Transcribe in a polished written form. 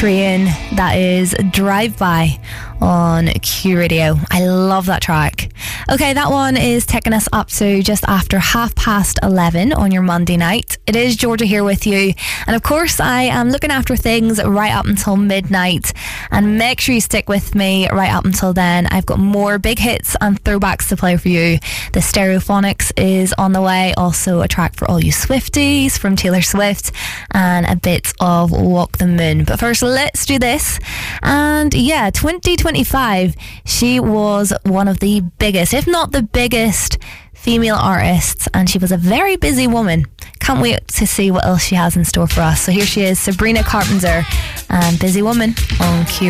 Train. That is Drive By on Q Radio. I love that track. Okay, that one is taking us up to just after 11:30 on your Monday night. It is Georgia here with you, and of course I am looking after things right up until midnight, and make sure you stick with me right up until then. I've got more big hits and throwbacks to play for you. The Stereophonics is on the way, also a track for all you Swifties from Taylor Swift, and a bit of Walk the Moon. But first, let's do this. And yeah, 2025, she was one of the biggest, if not the biggest, female artists, and she was a very busy woman. Can't wait to see what else she has in store for us. So here she is, Sabrina Carpenter and Busy Woman on Q.